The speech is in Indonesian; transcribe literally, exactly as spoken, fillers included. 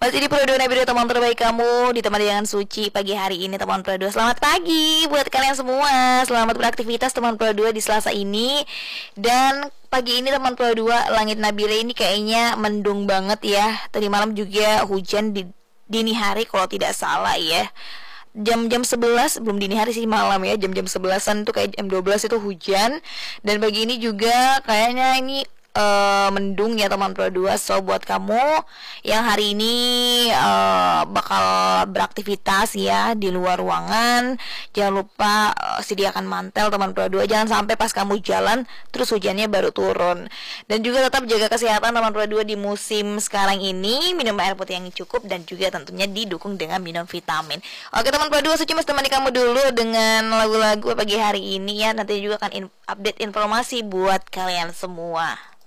Masih di Pro dua Nabi teman terbaik kamu, ditemani dengan Suci pagi hari ini teman Pro dua. Selamat pagi buat kalian semua. Selamat beraktivitas teman Pro dua di Selasa ini. Dan pagi ini teman Pro dua, langit Nabila ini kayaknya mendung banget ya. Tadi malam juga hujan di dini hari kalau tidak salah ya. Jam-jam sebelas, belum dini hari sih, malam ya. Jam-jam sebelasan tuh kayak jam dua belas itu hujan. Dan pagi ini juga kayaknya ini Uh, mendung ya teman Pro dua. So buat kamu yang hari ini uh, bakal beraktivitas ya di luar ruangan, jangan lupa uh, sediakan mantel teman Pro dua. Jangan sampai pas kamu jalan terus hujannya baru turun. Dan juga tetap jaga kesehatan teman Pro dua di musim sekarang ini. Minum air putih yang cukup dan juga tentunya didukung dengan minum vitamin. Oke teman Pro dua, Suci mas temani kamu dulu dengan lagu-lagu pagi hari ini ya. Nanti juga akan in update informasi buat kalian semua.